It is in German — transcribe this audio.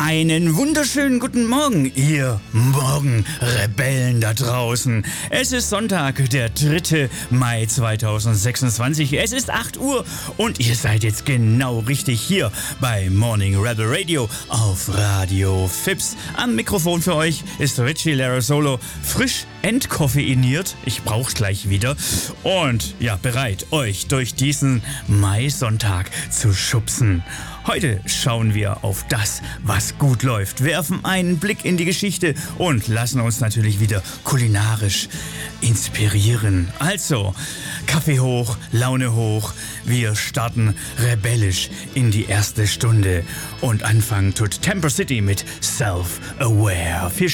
Einen wunderschönen guten Morgen, ihr Morgenrebellen da draußen. Es ist Sonntag, der 3. Mai 2026. Es ist 8 Uhr und ihr seid jetzt genau richtig hier bei Morning Rebel Radio auf Radio Fips. Am Mikrofon für euch ist Richie Larasolo, frisch entkoffeiniert. Ich brauch's gleich wieder. Und ja, bereit, euch durch diesen Mai-Sonntag zu schubsen. Heute schauen wir auf das, was gut läuft, werfen einen Blick in die Geschichte und lassen uns natürlich wieder kulinarisch inspirieren. Also, Kaffee hoch, Laune hoch, wir starten rebellisch in die erste Stunde und anfangen tut Temper City mit Self-Aware. Viel